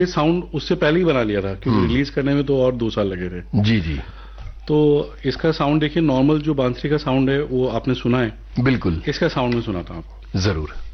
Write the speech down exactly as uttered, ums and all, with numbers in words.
ये साउंड उससे पहले ही बना लिया था क्योंकि रिलीज करने में तो और दो साल लगे थे। जी जी। तो इसका साउंड देखिए, नॉर्मल जो बांसुरी का साउंड है वो आपने सुना है, बिल्कुल, इसका साउंड में सुना था आपको। जरूर।